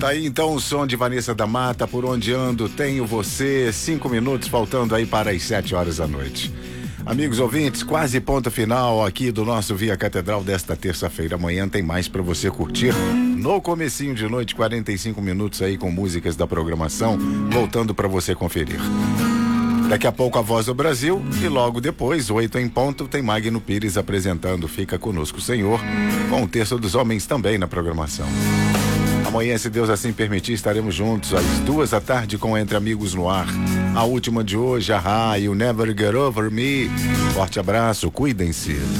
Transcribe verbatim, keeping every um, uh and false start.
Tá aí então o som de Vanessa da Mata, Por Onde Ando, Tenho Você, cinco minutos faltando aí para as sete horas da noite. Amigos ouvintes, quase ponto final aqui do nosso Via Catedral desta terça-feira. Amanhã tem mais para você curtir no comecinho de noite, quarenta e cinco minutos aí com músicas da programação, voltando para você conferir. Daqui a pouco a Voz do Brasil e logo depois, oito em ponto, tem Magno Pires apresentando Fica Conosco, Senhor, com o Terço dos Homens também na programação. Amanhã, se Deus assim permitir, estaremos juntos às duas da tarde com Entre Amigos no Ar. A última de hoje, a You Never Get Over Me. Forte abraço, cuidem-se.